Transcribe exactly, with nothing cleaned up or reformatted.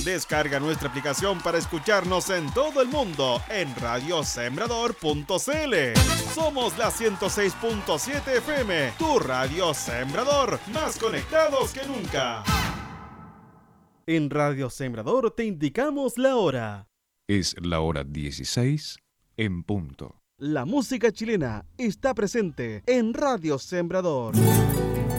Descarga nuestra aplicación para escucharnos en todo el mundo en radio sembrador punto c l. Somos la ciento seis punto siete F M, tu radio Sembrador, más conectados que nunca. En Radio Sembrador te indicamos la hora. Es la hora dieciséis en punto. La música chilena está presente en Radio Sembrador.